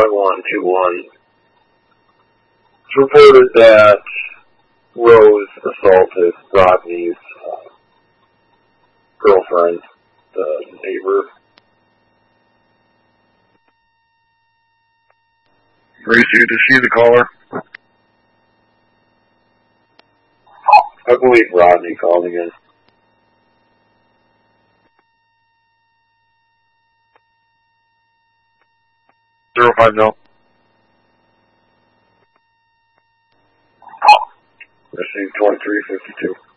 5.121. It's reported that Rose assaulted Rodney's girlfriend, the neighbor. Gracie, did she the caller? I believe Rodney called again. 050. Received 2352.